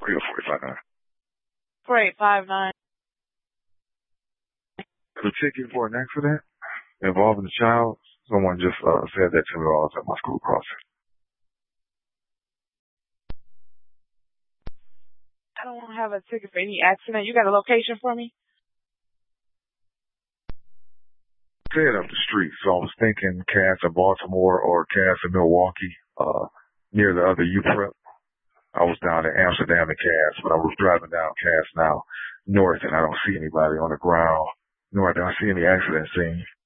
or 45.9? 4859. The ticket for an accident involving a child. Someone just said that to me while I was at my school crossing. I don't have a ticket for any accident. You got a location for me? Said up the street, so I was thinking Cass in Baltimore or Cass in Milwaukee, near the other U Prep. I was down in Amsterdam and Cass, but I was driving down Cass now north, and I don't see anybody on the ground, nor do I see any accident scene.